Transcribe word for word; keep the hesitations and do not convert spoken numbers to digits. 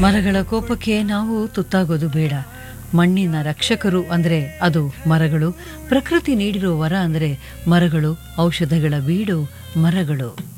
ಮರಗಳ ಕೋಪಕ್ಕೆ ನಾವು ತುತ್ತಾಗೋದು ಬೇಡ. ಮಣ್ಣಿನ ರಕ್ಷಕರು ಅಂದರೆ ಅದು ಮರಗಳು. ಪ್ರಕೃತಿ ನೀಡಿರೋ ವರ ಅಂದರೆ ಮರಗಳು. ಔಷಧಗಳ ಬೀಡು ಮರಗಳು.